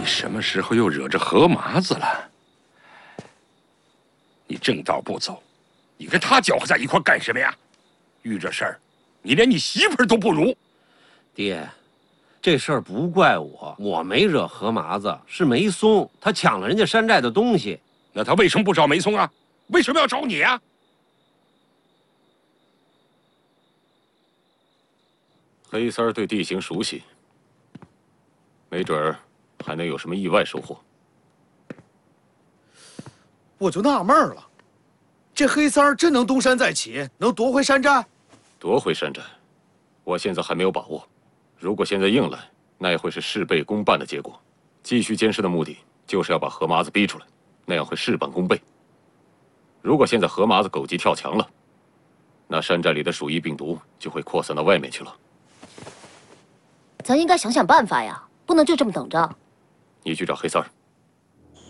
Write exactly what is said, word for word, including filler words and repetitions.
你什么时候又惹着何麻子了？你正道不走，你跟他搅和在一块干什么呀？遇这事儿，你连你媳妇儿都不如。 爹，这事儿不怪我，我没惹何麻子，是梅松，他抢了人家山寨的东西。 那他为什么不找梅松啊？为什么要找你啊？ 黑三儿对地形熟悉，没准儿还能有什么意外收获。 我就纳闷了，这黑三儿真能东山再起，能夺回山寨？ 夺回山寨，我现在还没有把握。如果现在硬来，那也会是事倍功半的结果。继续监视的目的就是要把何麻子逼出来，那样会事半功倍。如果现在何麻子狗急跳墙了，那山寨里的鼠疫病毒就会扩散到外面去了。 咱应该想想办法呀，不能就这么等着。 你去找黑三儿。